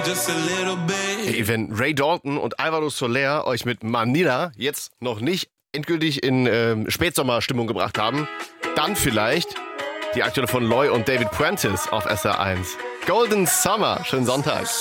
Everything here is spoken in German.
Hey, wenn Ray Dalton und Alvaro Soler euch mit Manila jetzt noch nicht endgültig in Spätsommerstimmung gebracht haben, dann vielleicht die aktuelle von Loy und David Prentice auf SR1. Golden Summer, schönen Sonntag.